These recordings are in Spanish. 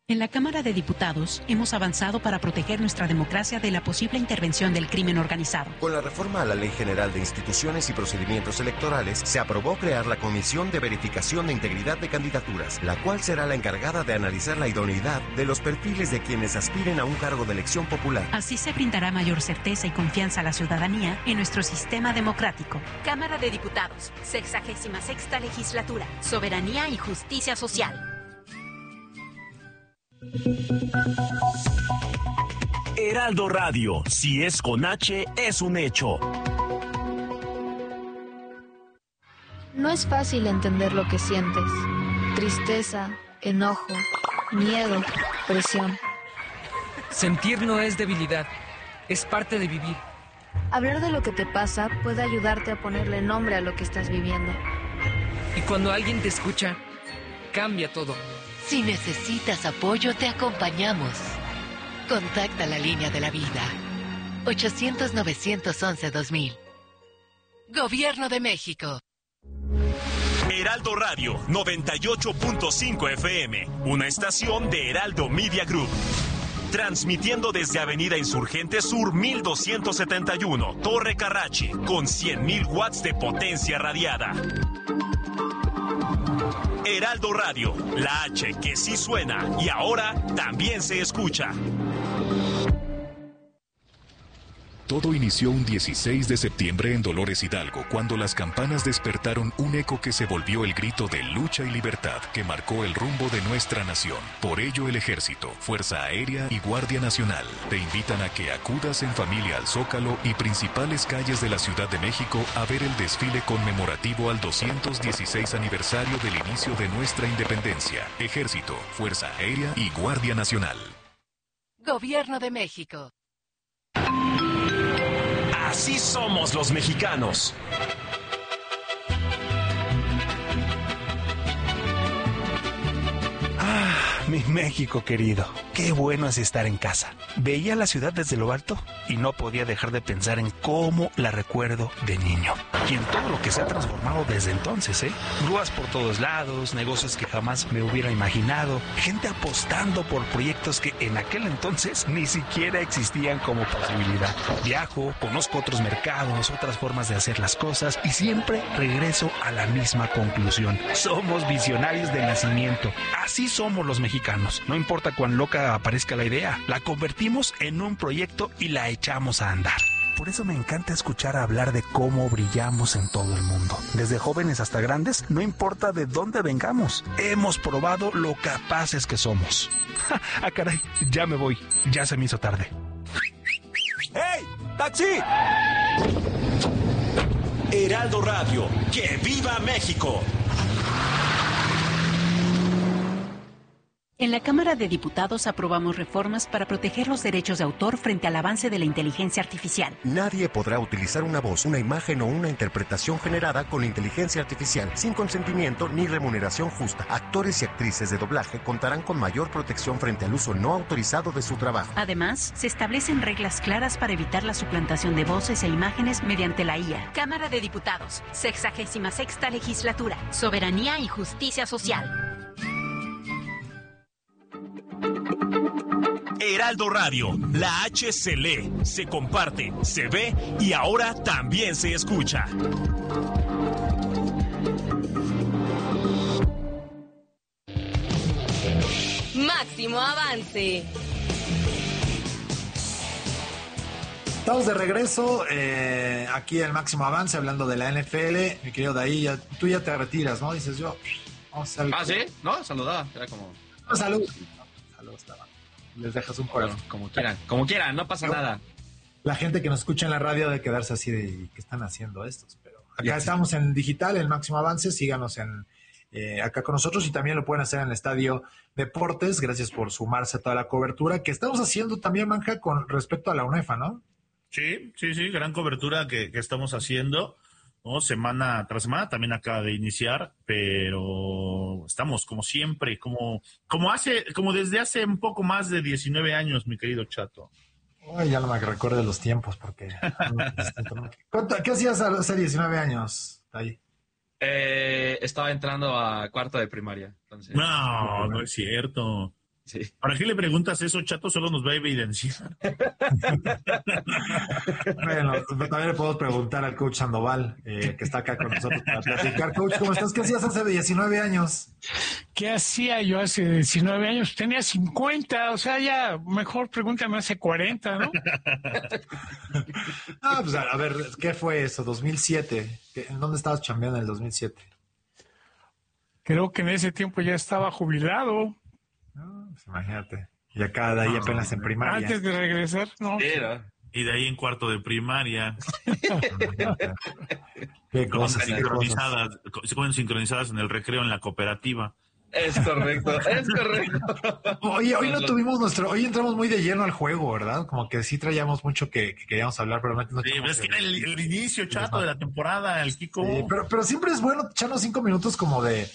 En la Cámara de Diputados hemos avanzado para proteger nuestra democracia de la posible intervención del crimen organizado. Con la reforma a la Ley General de Instituciones y Procedimientos Electorales, se aprobó crear la Comisión de Verificación de Integridad de Candidaturas, la cual será la encargada de analizar la idoneidad de los perfiles de quienes aspiren a un cargo de elección popular. Así se brindará mayor certeza y confianza a la ciudadanía en nuestro sistema democrático. Cámara de Diputados, 66ª Legislatura, Soberanía y Justicia Social. Heraldo Radio, si es con H, es un hecho. No es fácil entender lo que sientes. Tristeza, enojo, miedo, presión. Sentir no es debilidad, es parte de vivir. Hablar de lo que te pasa puede ayudarte a ponerle nombre a lo que estás viviendo. Y cuando alguien te escucha, cambia todo. Si necesitas apoyo, te acompañamos. Contacta la línea de la vida. 800-911-2000. Gobierno de México. Heraldo Radio 98.5 FM, una estación de Heraldo Media Group. Transmitiendo desde Avenida Insurgente Sur 1271, Torre Carrachi, con 100.000 watts de potencia radiada. Heraldo Radio, la H que sí suena y ahora también se escucha. Todo inició un 16 de septiembre en Dolores Hidalgo, cuando las campanas despertaron un eco que se volvió el grito de lucha y libertad que marcó el rumbo de nuestra nación. Por ello, el Ejército, Fuerza Aérea y Guardia Nacional te invitan a que acudas en familia al Zócalo y principales calles de la Ciudad de México a ver el desfile conmemorativo al 216 aniversario del inicio de nuestra independencia. Ejército, Fuerza Aérea y Guardia Nacional. Gobierno de México. Así somos los mexicanos. Mi México querido, qué bueno es estar en casa. Veía la ciudad desde lo alto y no podía dejar de pensar en cómo la recuerdo de niño. Y en todo lo que se ha transformado desde entonces, Grúas por todos lados, negocios que jamás me hubiera imaginado, gente apostando por proyectos que en aquel entonces ni siquiera existían como posibilidad. Viajo, conozco otros mercados, otras formas de hacer las cosas y siempre regreso a la misma conclusión. Somos visionarios de nacimiento. Así somos los mexicanos. No importa cuán loca aparezca la idea, la convertimos en un proyecto y la echamos a andar. Por eso me encanta escuchar hablar de cómo brillamos en todo el mundo. Desde jóvenes hasta grandes, no importa de dónde vengamos. Hemos probado lo capaces que somos. Ah, caray, ya me voy. Ya se me hizo tarde. ¡Hey! ¡Taxi! Heraldo Radio, ¡que viva México! En la Cámara de Diputados aprobamos reformas para proteger los derechos de autor frente al avance de la inteligencia artificial. Nadie podrá utilizar una voz, una imagen o una interpretación generada con inteligencia artificial sin consentimiento ni remuneración justa. Actores y actrices de doblaje contarán con mayor protección frente al uso no autorizado de su trabajo. Además, se establecen reglas claras para evitar la suplantación de voces e imágenes mediante la IA. Cámara de Diputados, 66ª Legislatura, Soberanía y Justicia Social. Heraldo Radio, la H se lee, se comparte, se ve y ahora también se escucha. Máximo avance. Estamos de regreso aquí al Máximo Avance hablando de la NFL. Mi querido Daí, tú ya te retiras, ¿no? Dices yo. Vamos a ¿sí? No, saludaba. Era como. No, salud. Les dejas un corazón. Como quieran, no pasa nada. La gente que nos escucha en la radio debe quedarse así de ¿qué están haciendo estos? Pero acá estamos en digital, en Máximo Avance, síganos acá con nosotros y también lo pueden hacer en el Estadio Deportes. Gracias por sumarse a toda la cobertura que estamos haciendo también, Manja, con respecto a la UNEFA, ¿no? Sí, gran cobertura que estamos haciendo, ¿no? Semana tras semana, también acaba de iniciar, pero estamos como siempre, como desde hace un poco más de 19 años, mi querido Chato. Ay, ya no me recuerdo los tiempos, porque... ¿Qué hacías hace 19 años, ahí? Estaba entrando a cuarto de primaria. Entonces... No es cierto. Sí. ¿Para qué le preguntas eso, Chato? Solo nos va a evidenciar. Bueno, también le podemos preguntar al coach Sandoval, que está acá con nosotros para platicar. Coach, ¿cómo estás? ¿Qué hacías hace 19 años? ¿Qué hacía yo hace 19 años? Tenía 50, o sea, ya mejor pregúntame hace 40, ¿no? Pues a ver, ¿qué fue eso? 2007. ¿En dónde estabas chambeando en el 2007? Creo que en ese tiempo ya estaba jubilado. Pues imagínate. Y acá de ahí apenas en primaria. Antes de regresar, no. Y de ahí en cuarto de primaria. Qué cosas. Sincronizadas en el recreo en la cooperativa. Es correcto. Oye, hoy no tuvimos hoy entramos muy de lleno al juego, ¿verdad? Como que sí traíamos mucho que queríamos hablar, pero no sí, es que era el inicio, Chato, de la temporada, el Kiko. Sí, pero siempre es bueno echarnos 5 minutos como de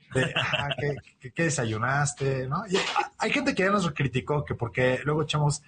¿qué desayunaste? ¿No? Y hay gente que ya nos criticó que porque luego echamos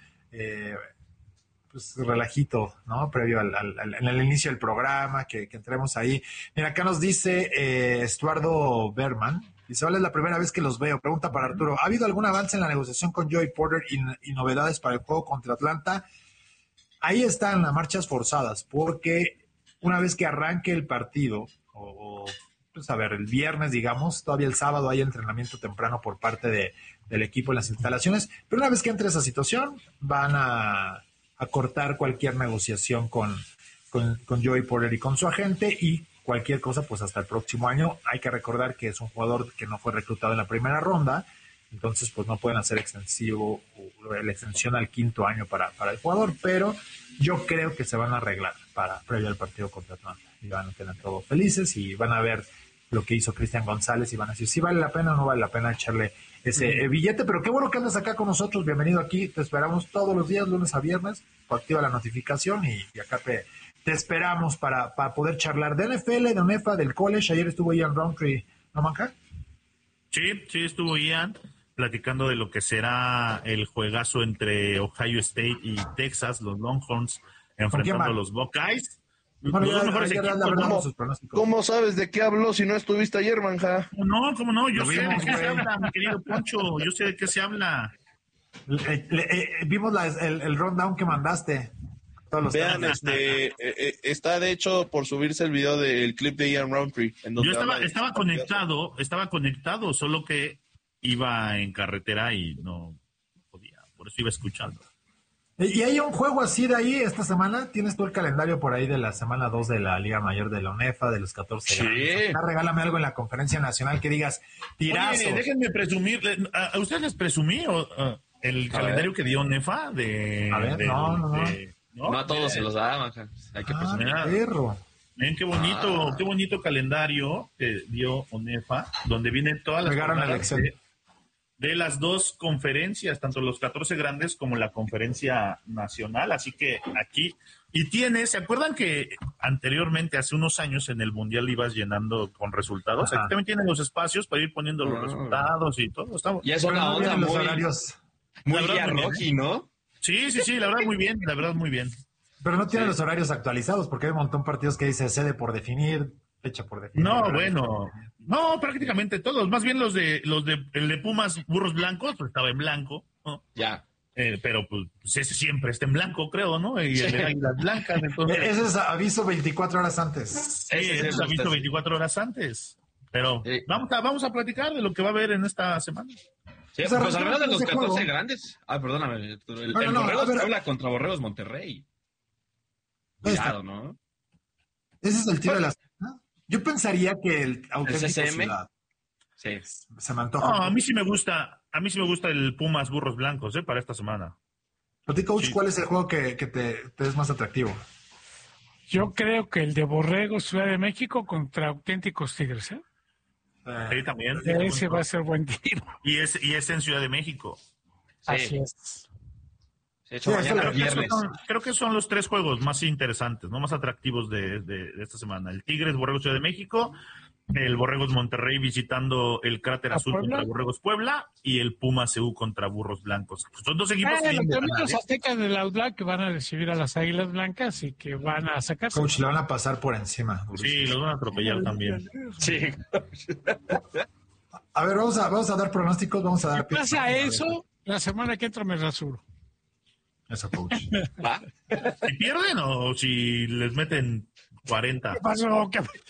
pues relajito, ¿no? Previo en el inicio del programa, que entremos ahí. Mira, acá nos dice Estuardo Berman, dice, vale, es la primera vez que los veo. Pregunta para Arturo, ¿ha habido algún avance en la negociación con Joey Porter y novedades para el juego contra Atlanta? Ahí están las marchas forzadas, porque una vez que arranque el partido, pues a ver, el viernes, digamos, todavía el sábado hay entrenamiento temprano por parte del equipo en las instalaciones, pero una vez que entre esa situación, van a cortar cualquier negociación con Joey Porter y con su agente, y cualquier cosa, pues hasta el próximo año. Hay que recordar que es un jugador que no fue reclutado en la primera ronda, entonces pues no pueden hacer la extensión al 5º año para el jugador, pero yo creo que se van a arreglar previo al partido contra Atlanta, y van a tener todos felices, y van a ver lo que hizo Cristian González y van a decir si vale la pena o no vale la pena echarle ese billete. Pero qué bueno que andas acá con nosotros, bienvenido aquí, te esperamos todos los días, lunes a viernes, activa la notificación y acá te esperamos para poder charlar de NFL, de UNEFA, del college. Ayer estuvo Ian Roundtree, ¿no, Manca? Sí, estuvo Ian platicando de lo que será el juegazo entre Ohio State y Texas, los Longhorns enfrentando a los Buckeyes. Bueno, los mejores equipos. ¿Cómo sabes de qué habló si no estuviste ayer, Manja? No, ¿cómo no? Yo sé de qué se habla, mi querido Poncho. Yo sé de qué se habla. Vimos el rundown que mandaste. Vean, está de hecho por subirse el video del clip de Ian Roundtree. Yo estaba conectado, solo que iba en carretera y no podía, por eso iba escuchando. ¿Y hay un juego así de ahí esta semana? ¿Tienes tú el calendario por ahí de la semana 2 de la Liga Mayor de la UNEFA, de los 14 grandes? Regálame algo en la conferencia nacional que digas, tirazos. Oye, déjenme presumir, ¿a ustedes les presumí el calendario que dio UNEFA? A ver, no a todos se los da, Manja. Hay que presumir. Perro. Ven qué bonito calendario que dio UNEFA, donde vienen todas las jornadas de las dos conferencias, tanto los 14 grandes como la conferencia nacional. Así que aquí, ¿se acuerdan que anteriormente, hace unos años, en el Mundial ibas llenando con resultados? Aquí también tienen los espacios para ir poniendo los resultados y todo. Y es una onda los horarios. Muy roji, ¿no? Sí, la verdad muy bien, Pero no tiene los horarios actualizados, porque hay un montón de partidos que dice sede por definir, fecha por definir. No, prácticamente todos, más bien el de Pumas Burros Blancos, pues estaba en blanco, ¿no? Ya. Pero pues ese siempre está en blanco, creo, ¿no? Y el de Águilas Blancas, entonces. Ese es aviso 24 horas antes. Sí, ese es aviso 24 horas antes. Pero vamos a platicar de lo que va a haber en esta semana. Sí, pues hablando de los 14 grandes. Perdóname. El Borregos Puebla contra Borregos Monterrey. Cuidado, ¿no? Ese es el tiro de la semana. Yo pensaría que el auténtico Ciudad. Sí. Se me antoja. No, a mí sí me gusta el Pumas Burros Blancos, para esta semana. Para ti, coach, ¿cuál es el juego que te es más atractivo? Yo creo que el de Borregos Ciudad de México contra Auténticos Tigres, ¿eh? Sí, también. Ese va a ser buen tiro. Y es en Ciudad de México. Sí. Así es. Creo que son los 3 juegos más interesantes, no más atractivos de esta semana. El Tigres Borregos Ciudad de México, el Borregos Monterrey visitando el Cráter Azul contra Borregos Puebla y el Puma CU contra Burros Blancos. Son 2 equipos los aztecas del Outlaw que van a recibir a las Águilas Blancas y que van a sacarse. Coach, le van a pasar por encima. Sí, los van a atropellar también. Sí. A ver, vamos a dar pronósticos, vamos a dar... ¿Qué pasa eso? La semana que entra me rasuro. Eso, coach. ¿Va? ¿Si pierden o si les meten 40? ¿Qué pasó?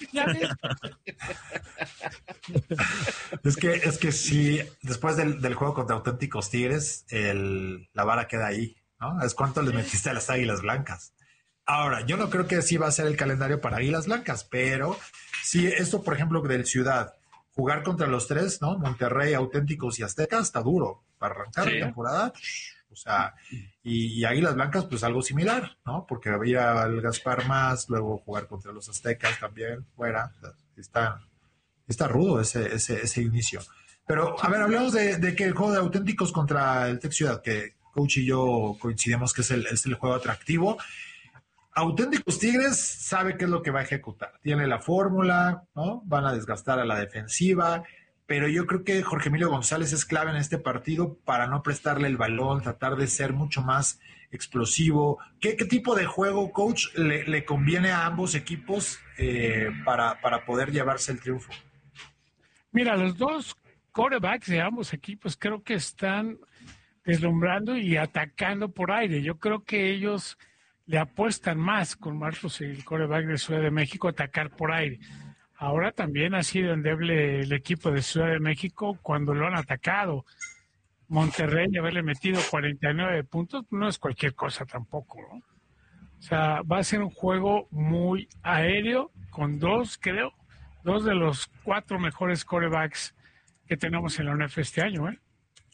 Es que sí, después del juego contra Auténticos Tigres, la vara queda ahí, ¿no? Es cuánto le metiste a las Águilas Blancas. Ahora, yo no creo que sí va a ser el calendario para Águilas Blancas, pero sí, esto, por ejemplo, del Ciudad, jugar contra los tres, ¿no? Monterrey, Auténticos y Aztecas, está duro para arrancar la temporada. O sea, y Águilas Blancas, pues algo similar, ¿no? Porque había al Gaspar más, luego jugar contra los Aztecas también, fuera. O sea, está rudo ese inicio. Pero, a ver, hablemos de que el juego de Auténticos contra el Tec Ciudad, que Coach y yo coincidimos que es el juego atractivo. Auténticos Tigres sabe qué es lo que va a ejecutar. Tiene la fórmula, ¿no? Van a desgastar a la defensiva, pero yo creo que Jorge Emilio González es clave en este partido para no prestarle el balón, tratar de ser mucho más explosivo. ¿Qué tipo de juego, coach, le conviene a ambos equipos para poder llevarse el triunfo? Mira, los dos quarterbacks de ambos equipos creo que están deslumbrando y atacando por aire. Yo creo que ellos le apuestan más con Marcos, el quarterback de Ciudad de México, a atacar por aire. Ahora también ha sido endeble el equipo de Ciudad de México cuando lo han atacado. Monterrey, haberle metido 49 puntos, no es cualquier cosa tampoco, ¿no? O sea, va a ser un juego muy aéreo con dos de los 4 mejores quarterbacks que tenemos en la UNEF este año, ¿eh?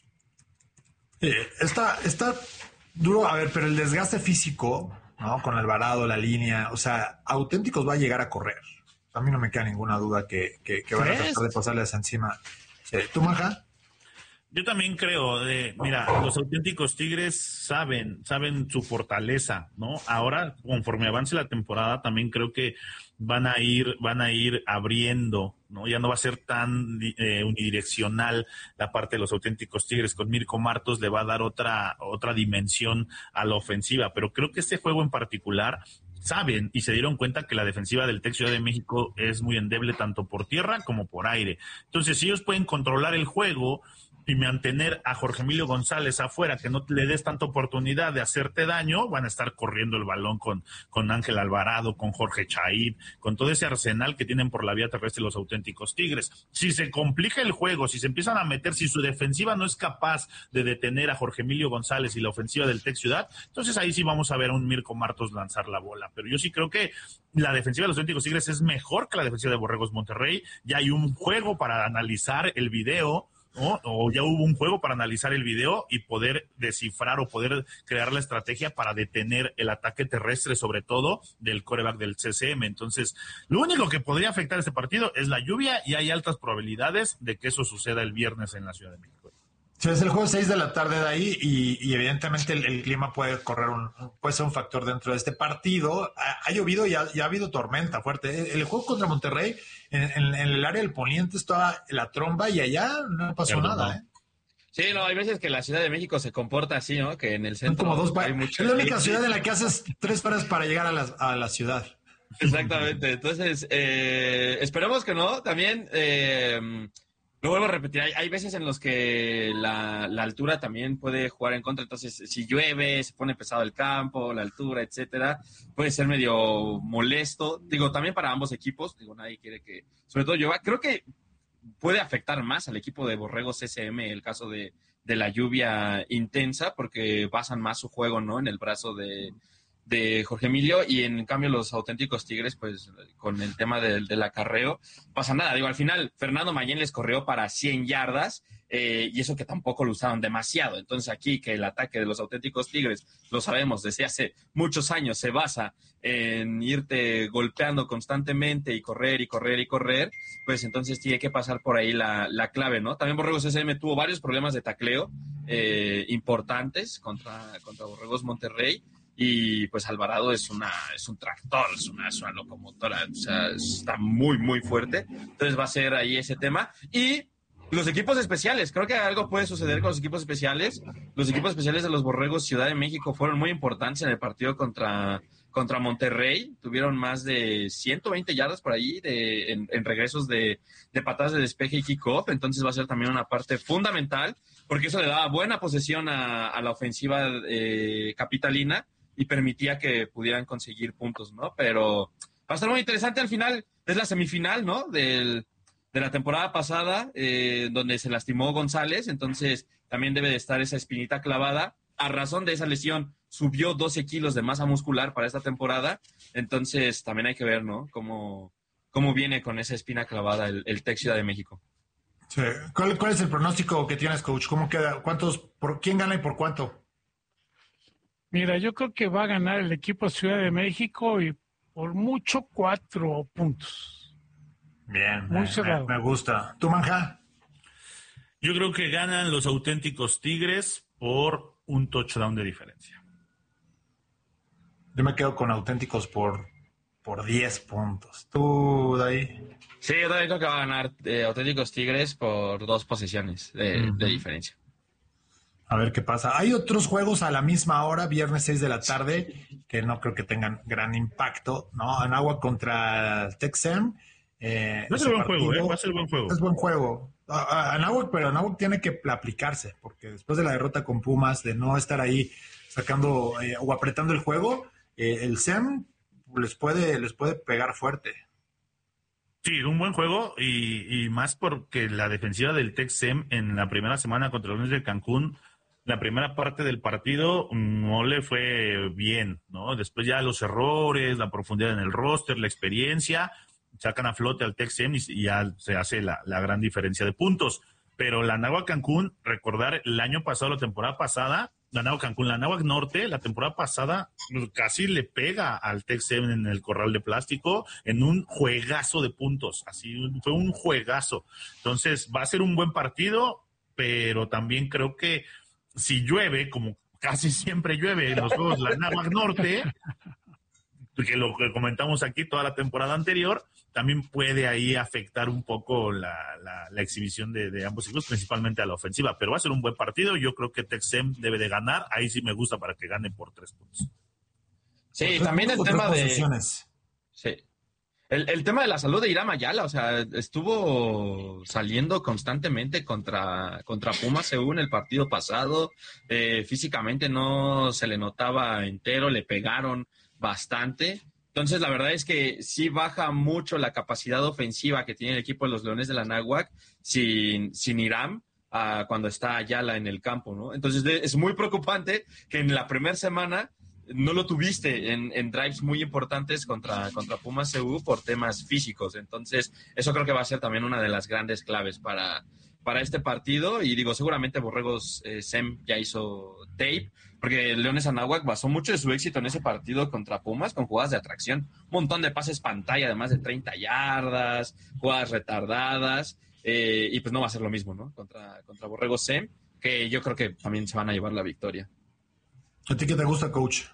Está duro, a ver, pero el desgaste físico, ¿no? Con Alvarado, la línea, o sea, Auténticos va a llegar a correr. A mí no me queda ninguna duda que van a tratar de pasarles encima. ¿Tú, Maja? Yo también creo, mira, los Auténticos Tigres saben su fortaleza, ¿no? Ahora, conforme avance la temporada, también creo que van a ir abriendo, ¿no? Ya no va a ser tan unidireccional la parte de los Auténticos Tigres. Con Mirko Martos le va a dar otra dimensión a la ofensiva, pero creo que este juego en particular saben y se dieron cuenta que la defensiva del Tec Ciudad de México es muy endeble tanto por tierra como por aire. Entonces, si ellos pueden controlar el juego y mantener a Jorge Emilio González afuera, que no le des tanta oportunidad de hacerte daño, van a estar corriendo el balón con Ángel Alvarado, con Jorge Chaib, con todo ese arsenal que tienen por la vía terrestre los Auténticos Tigres. Si se complica el juego, si se empiezan a meter, si su defensiva no es capaz de detener a Jorge Emilio González y la ofensiva del Tec Ciudad, entonces ahí sí vamos a ver a un Mirko Martos lanzar la bola. Pero yo sí creo que la defensiva de los Auténticos Tigres es mejor que la defensiva de Borregos Monterrey. Ya hay un juego para analizar el video, ¿no? O ya hubo un juego para analizar el video y poder descifrar o poder crear la estrategia para detener el ataque terrestre, sobre todo del quarterback del CCM. Entonces, lo único que podría afectar este partido es la lluvia y hay altas probabilidades de que eso suceda el viernes en la Ciudad de México. Sí, es el juego 6 de la tarde de ahí y evidentemente el clima puede ser un factor dentro de este partido. Ha llovido y ha habido tormenta fuerte. El juego contra Monterrey, en el área del poniente estaba la tromba y allá no pasó nada, ¿eh? Sí, no, hay veces que la Ciudad de México se comporta así, ¿no? Que en el centro como es la única ciudad en la que haces 3 horas para llegar a la ciudad. Exactamente. Entonces, esperemos que no. También... lo vuelvo a repetir, hay veces en los que la altura también puede jugar en contra, entonces si llueve, se pone pesado el campo, la altura, etcétera, puede ser medio molesto, digo, también para ambos equipos, digo, nadie quiere que, sobre todo llueva, creo que puede afectar más al equipo de Borregos CCM el caso de la lluvia intensa, porque basan más su juego, ¿no?, en el brazo de Jorge Emilio, y en cambio los Auténticos Tigres, pues con el tema del acarreo, pasa nada. Digo, al final Fernando Mayén les corrió para 100 yardas y eso que tampoco lo usaron demasiado. Entonces aquí que el ataque de los Auténticos Tigres, lo sabemos desde hace muchos años, se basa en irte golpeando constantemente y correr, pues entonces tiene que pasar por ahí la clave, ¿no? También Borregos SM tuvo varios problemas de tacleo importantes contra Borregos Monterrey. Y pues Alvarado es un tractor, es una locomotora, o sea, está muy, muy fuerte. Entonces va a ser ahí ese tema. Y los equipos especiales, creo que algo puede suceder con los equipos especiales. Los equipos especiales de los Borregos Ciudad de México fueron muy importantes en el partido contra contra Monterrey, tuvieron más de 120 yardas por ahí en regresos de patadas de despeje y kickoff, entonces va a ser también una parte fundamental, porque eso le daba buena posesión a la ofensiva capitalina y permitía que pudieran conseguir puntos, ¿no? Pero va a estar muy interesante al final, es la semifinal, ¿no? De la temporada pasada, donde se lastimó González, entonces también debe de estar esa espinita clavada. A razón de esa lesión, subió 12 kilos de masa muscular para esta temporada, entonces también hay que ver, ¿no? Cómo viene con esa espina clavada el Tec Ciudad de México. Sí. ¿Cuál es el pronóstico que tienes, coach? ¿Cómo queda? ¿Quién gana y por cuánto? Mira, yo creo que va a ganar el equipo Ciudad de México y por mucho 4 puntos. Bien, muy cerrado. Me gusta. ¿Tú, Manja? Yo creo que ganan los auténticos Tigres por un touchdown de diferencia. Yo me quedo con auténticos por 10 puntos. ¿Tú, Daí? Sí, yo también creo que va a ganar auténticos Tigres por 2 posesiones de diferencia. A ver qué pasa. Hay otros juegos a la misma hora, viernes 6 de la tarde, que no creo que tengan gran impacto, ¿no? Anáhuac contra Tec-Sem. Va a ser buen juego, va a ser buen juego. Es buen juego. Anáhuac, pero Anáhuac tiene que aplicarse, porque después de la derrota con Pumas, de no estar ahí sacando o apretando el juego, el SEM les puede pegar fuerte. Sí, un buen juego y más porque la defensiva del Tec-Sem en la primera semana contra los Leones de Cancún, la primera parte del partido no le fue bien, ¿no? Después ya los errores, la profundidad en el roster, la experiencia, sacan a flote al Tec-Sem y ya se hace la gran diferencia de puntos. Pero la Anáhuac Cancún, recordar el año pasado, la temporada pasada, la Anáhuac Cancún, la Anáhuac Norte, la temporada pasada casi le pega al Tec-Sem en el corral de plástico en un juegazo de puntos. Así fue un juegazo. Entonces va a ser un buen partido, pero también creo que si llueve, como casi siempre llueve en los juegos de la Anáhuac Norte, que lo que comentamos aquí toda la temporada anterior, también puede ahí afectar un poco la exhibición de ambos equipos, principalmente a la ofensiva. Pero va a ser un buen partido. Yo creo que Tec-Sem debe de ganar. Ahí sí me gusta para que gane por 3 puntos. Sí, también el tema de... Sí. El tema de la salud de Iram Ayala, o sea, estuvo saliendo constantemente contra Pumas según el partido pasado. Físicamente no se le notaba entero, le pegaron bastante. Entonces, la verdad es que sí baja mucho la capacidad ofensiva que tiene el equipo de los Leones de la Anáhuac sin Iram cuando está Ayala en el campo, ¿no? Entonces, es muy preocupante que en la primera semana no lo tuviste en drives muy importantes contra Pumas CU por temas físicos. Entonces, eso creo que va a ser también una de las grandes claves para este partido. Y digo, seguramente Borregos Sem ya hizo tape, porque Leones Anáhuac basó mucho de su éxito en ese partido contra Pumas con jugadas de atracción. Un montón de pases pantalla de más de 30 yardas, jugadas retardadas. Y pues no va a ser lo mismo, ¿no? Contra Borregos Sem, que yo creo que también se van a llevar la victoria. ¿A ti qué te gusta, coach?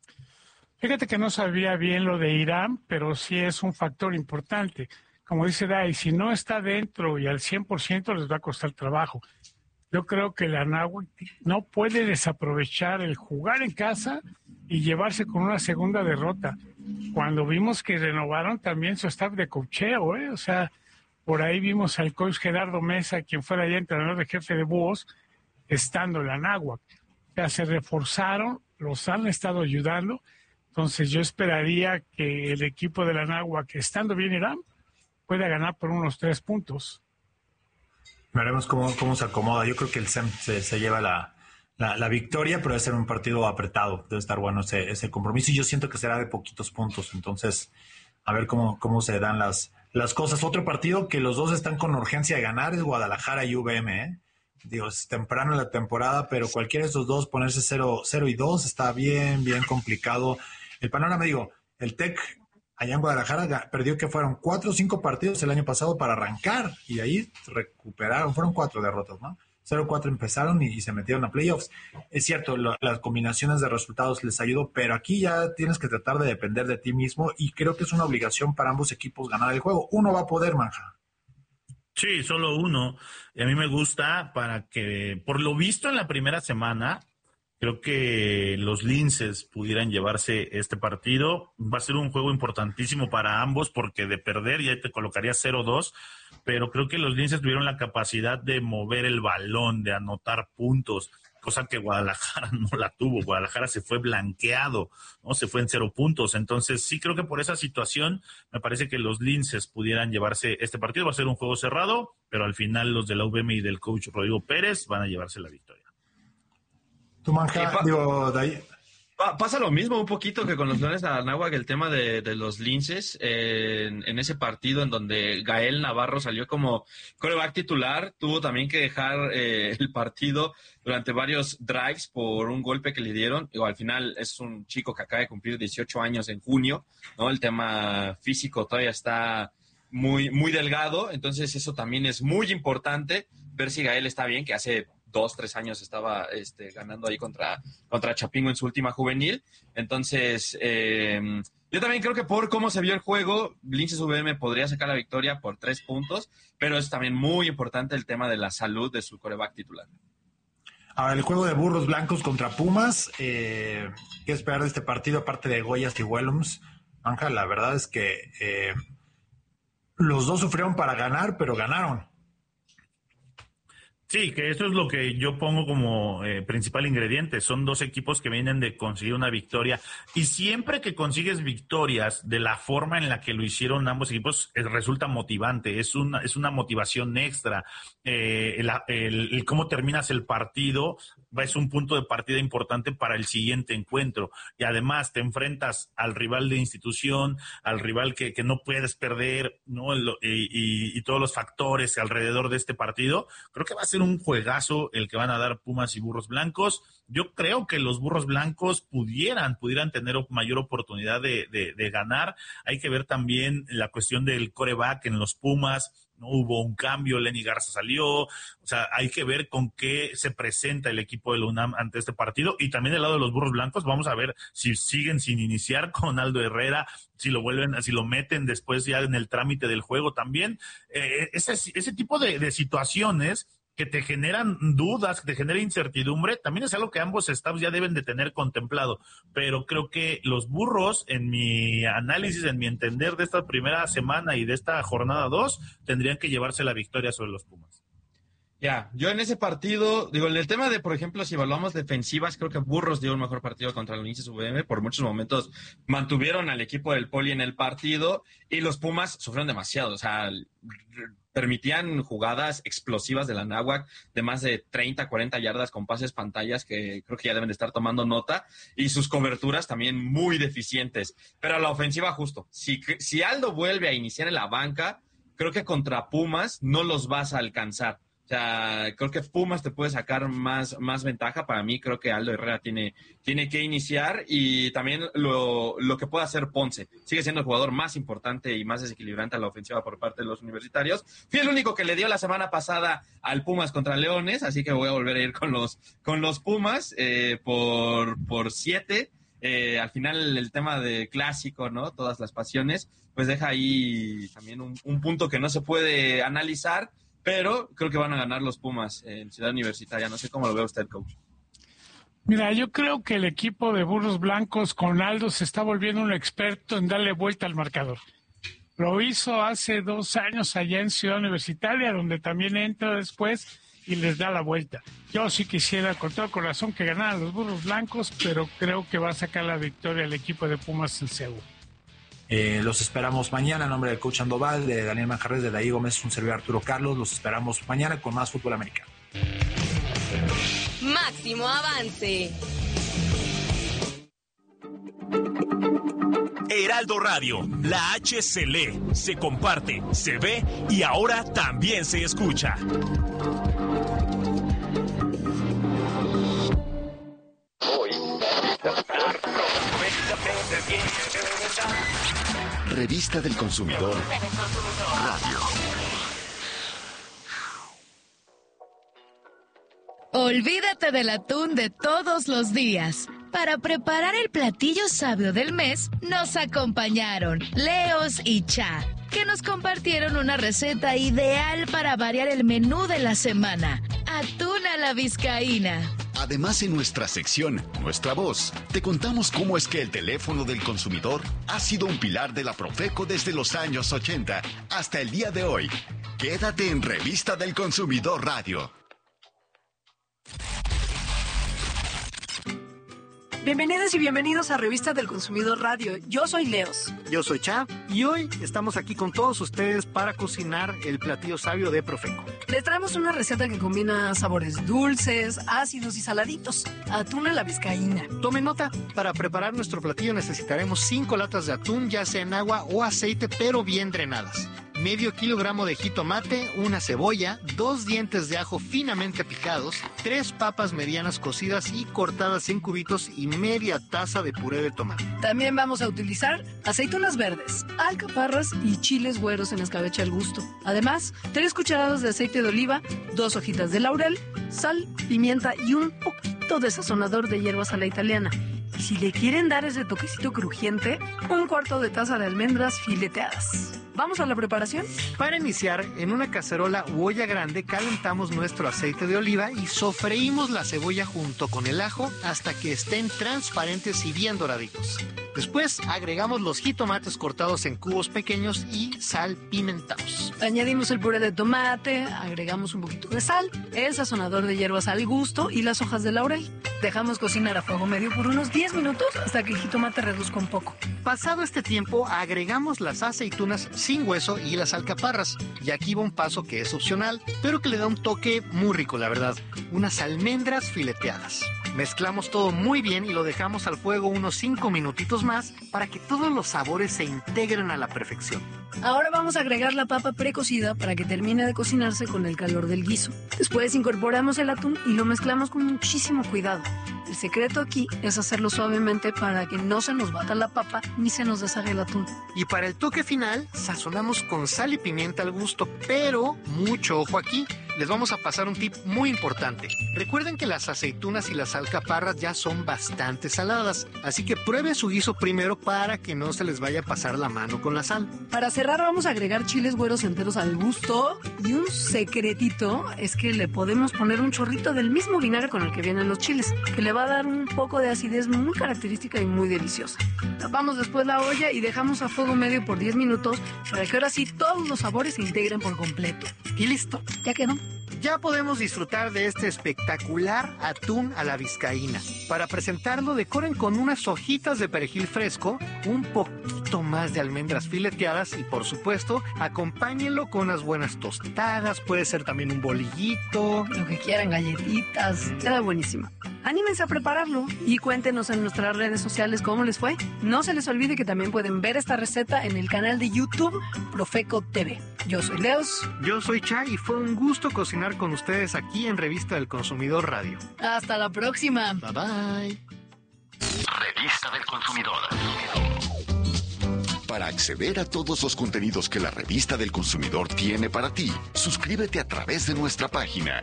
Fíjate que no sabía bien lo de Irán, pero sí es un factor importante. Como dice Dai, si no está dentro y al 100% les va a costar trabajo. Yo creo que la Anáhuac no puede desaprovechar el jugar en casa y llevarse con una segunda derrota. Cuando vimos que renovaron también su staff de coacheo, o sea, por ahí vimos al coach Gerardo Mesa, quien fuera ya entrenador de jefe de Búhos, estando en la Anáhuac. O sea, se reforzaron, los han estado ayudando. Entonces yo esperaría que el equipo de la Anáhuac, estando bien Irán, pueda ganar por unos 3 puntos. Veremos cómo se acomoda. Yo creo que el SEM se lleva la victoria, pero debe ser un partido apretado. Debe estar bueno ese compromiso. Y yo siento que será de poquitos puntos. Entonces, a ver cómo se dan las cosas. Otro partido que los dos están con urgencia de ganar es Guadalajara y UVM, Digo, es temprano en la temporada, pero cualquiera de esos dos ponerse 0-2 está bien complicado. El panorama, digo, el Tec allá en Guadalajara perdió que fueron 4 o 5 partidos el año pasado para arrancar y de ahí recuperaron, fueron 4 derrotas, ¿no? 0-4 empezaron y se metieron a playoffs. Es cierto, las combinaciones de resultados les ayudó, pero aquí ya tienes que tratar de depender de ti mismo y creo que es una obligación para ambos equipos ganar el juego. Uno va a poder, Manja. Sí, solo uno. Y a mí me gusta para que, por lo visto en la primera semana, Creo que los Linces pudieran llevarse este partido. Va a ser un juego importantísimo para ambos porque de perder ya te colocaría 0-2, pero creo que los Linces tuvieron la capacidad de mover el balón, de anotar puntos, cosa que Guadalajara no la tuvo. Guadalajara se fue blanqueado, ¿no? Se fue en 0 puntos. Entonces sí creo que por esa situación me parece que los Linces pudieran llevarse este partido. Va a ser un juego cerrado, pero al final los de la UVM y del coach Rodrigo Pérez van a llevarse la victoria. Tu Manja, de ahí. Pasa lo mismo un poquito que con los Leones de Anáhuac, el tema de los Linces, en ese partido en donde Gael Navarro salió como quarterback titular, tuvo también que dejar el partido durante varios drives por un golpe que le dieron. Digo, al final es un chico que acaba de cumplir 18 años en junio, ¿no? El tema físico todavía está muy, muy delgado, entonces eso también es muy importante, ver si Gael está bien, que hace 2-3 años estaba ganando ahí contra Chapingo en su última juvenil. Entonces, yo también creo que por cómo se vio el juego, Linces UVM podría sacar la victoria por 3 puntos, pero es también muy importante el tema de la salud de su quarterback titular. Ahora, el juego de Burros Blancos contra Pumas, ¿qué esperar de este partido aparte de Goyas y Wellums? Ángel, la verdad es que los dos sufrieron para ganar, pero ganaron. Sí, que eso es lo que yo pongo como principal ingrediente. Son dos equipos que vienen de conseguir una victoria. Y siempre que consigues victorias de la forma en la que lo hicieron ambos equipos, resulta motivante. Es una motivación extra. El cómo terminas el partido es un punto de partida importante para el siguiente encuentro. Y además te enfrentas al rival de institución, al rival que no puedes perder, ¿no? Y todos los factores alrededor de este partido. Creo que va a ser un juegazo el que van a dar Pumas y Burros Blancos. Yo creo que los Burros Blancos pudieran tener mayor oportunidad de ganar. Hay que ver también la cuestión del quarterback en los Pumas. No hubo un cambio, Lenny Garza salió, o sea, hay que ver con qué se presenta el equipo de la UNAM ante este partido. Y también del lado de los Burros Blancos, vamos a ver si siguen sin iniciar con Aldo Herrera, si lo meten después ya en el trámite del juego también. Ese tipo de situaciones que te generan dudas, que te genera incertidumbre, también es algo que ambos staffs ya deben de tener contemplado. Pero creo que los Burros, en mi análisis, en mi entender de esta primera semana y de esta jornada 2, tendrían que llevarse la victoria sobre los Pumas. Ya, yo en ese partido, digo, en el tema de, por ejemplo, si evaluamos defensivas, creo que Burros dio un mejor partido contra los Linces UVM. Por muchos momentos mantuvieron al equipo del Poli en el partido y los Pumas sufrieron demasiado. O sea, permitían jugadas explosivas de la Anáhuac de más de 30, 40 yardas con pases pantallas que creo que ya deben de estar tomando nota, y sus coberturas también muy deficientes. Pero a la ofensiva justo, si Aldo vuelve a iniciar en la banca, creo que contra Pumas no los vas a alcanzar. O sea, creo que Pumas te puede sacar más ventaja. Para mí, creo que Aldo Herrera tiene que iniciar, y también lo que puede hacer Ponce. Sigue siendo el jugador más importante y más desequilibrante a la ofensiva por parte de los universitarios. Fui el único que le dio la semana pasada al Pumas contra Leones, así que voy a volver a ir con los Pumas por 7. Al final el tema de clásico, ¿no? Todas las pasiones, pues deja ahí también un punto que no se puede analizar. Pero creo que van a ganar los Pumas en Ciudad Universitaria. No sé cómo lo ve usted, coach. Mira, yo creo que el equipo de Burros Blancos con Aldo se está volviendo un experto en darle vuelta al marcador. Lo hizo hace 2 años allá en Ciudad Universitaria, donde también entra después y les da la vuelta. Yo sí quisiera con todo el corazón que ganaran los Burros Blancos, pero creo que va a sacar la victoria el equipo de Pumas en Seúl. Los esperamos mañana en nombre del coach Sandoval, de Daniel Manjarres, de Daí Gómez, un servidor Arturo Carlos. Los esperamos mañana con más fútbol americano. Máximo avance. Heraldo Radio, la H se lee, se comparte, se ve y ahora también se escucha. Revista del Consumidor Radio. Olvídate del atún de todos los días. Para preparar el platillo sabio del mes, nos acompañaron Leos y Cha, que nos compartieron una receta ideal para variar el menú de la semana. Atún a la vizcaína. Además, en nuestra sección, Nuestra Voz, te contamos cómo es que el teléfono del consumidor ha sido un pilar de la Profeco desde los años 80 hasta el día de hoy. Quédate en Revista del Consumidor Radio. Bienvenidas y bienvenidos a Revista del Consumidor Radio. Yo soy Leos. Yo soy Cha y hoy estamos aquí con todos ustedes para cocinar el platillo sabio de Profeco. Les traemos una receta que combina sabores dulces, ácidos y saladitos. Atún a la vizcaína. Tomen nota, para preparar nuestro platillo necesitaremos 5 latas de atún, ya sea en agua o aceite, pero bien drenadas. Medio kilogramo de jitomate, una cebolla, 2 dientes de ajo finamente picados, 3 papas medianas cocidas y cortadas en cubitos y media taza de puré de tomate. También vamos a utilizar aceitunas verdes, alcaparras y chiles güeros en escabeche al gusto. Además, 3 cucharadas de aceite de oliva, 2 hojitas de laurel, sal, pimienta y un poquito de sazonador de hierbas a la italiana. Y si le quieren dar ese toquecito crujiente, 1/4 de taza de almendras fileteadas. ¿Vamos a la preparación? Para iniciar, en una cacerola u olla grande calentamos nuestro aceite de oliva y sofreímos la cebolla junto con el ajo hasta que estén transparentes y bien doraditos. Después agregamos los jitomates cortados en cubos pequeños y salpimentados. Añadimos el puré de tomate, agregamos un poquito de sal, el sazonador de hierbas al gusto y las hojas de laurel. Dejamos cocinar a fuego medio por unos 10 minutos hasta que el jitomate reduzca un poco. Pasado este tiempo, agregamos las aceitunas sin hueso y las alcaparras. Y aquí va un paso que es opcional, pero que le da un toque muy rico, la verdad. Unas almendras fileteadas. Mezclamos todo muy bien y lo dejamos al fuego unos 5 minutitos más para que todos los sabores se integren a la perfección. Ahora vamos a agregar la papa precocida para que termine de cocinarse con el calor del guiso. Después incorporamos el atún y lo mezclamos con muchísimo cuidado. El secreto aquí es hacerlo suavemente para que no se nos bata la papa ni se nos deshaga el atún. Y para el toque final, sazonamos con sal y pimienta al gusto, pero mucho ojo aquí. Les vamos a pasar un tip muy importante. Recuerden que las aceitunas y las alcaparras ya son bastante saladas, así que pruebe su guiso primero para que no se les vaya a pasar la mano con la sal. Para cerrar vamos a agregar chiles güeros enteros al gusto y un secretito es que le podemos poner un chorrito del mismo vinagre con el que vienen los chiles, que le va a dar un poco de acidez muy característica y muy deliciosa. Tapamos después la olla y dejamos a fuego medio por 10 minutos para que ahora sí todos los sabores se integren por completo. Y listo, ya quedó. Ya podemos disfrutar de este espectacular atún a la vizcaína. Para presentarlo, decoren con unas hojitas de perejil fresco, un poquito más de almendras fileteadas y, por supuesto, acompáñenlo con unas buenas tostadas, puede ser también un bolillito, lo que quieran, galletitas, queda buenísimo. Anímense a prepararlo y cuéntenos en nuestras redes sociales cómo les fue. No se les olvide que también pueden ver esta receta en el canal de YouTube Profeco TV. Yo soy Leos. Yo soy Cha y fue un gusto cocinar con ustedes aquí en Revista del Consumidor Radio. Hasta la próxima. Bye bye. Revista del Consumidor. Para acceder a todos los contenidos que la Revista del Consumidor tiene para ti, suscríbete a través de nuestra página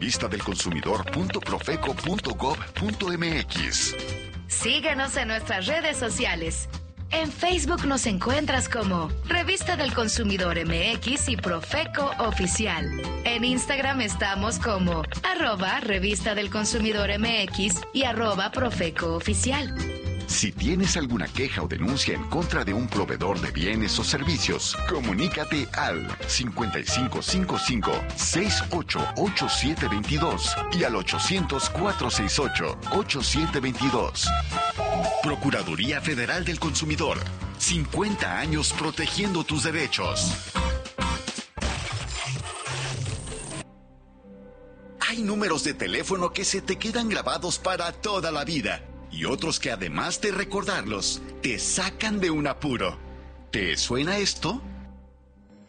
revistadelconsumidor.profeco.gov.mx. Síguenos en nuestras redes sociales. En Facebook nos encuentras como Revista del Consumidor MX y Profeco Oficial. En Instagram estamos como @Revista del Consumidor MX y @Profeco Oficial. Si tienes alguna queja o denuncia en contra de un proveedor de bienes o servicios, comunícate al 5555-688722 y al 800-468-8722. Procuraduría Federal del Consumidor. 50 años protegiendo tus derechos. Hay números de teléfono que se te quedan grabados para toda la vida y otros que además de recordarlos, te sacan de un apuro. ¿Te suena esto?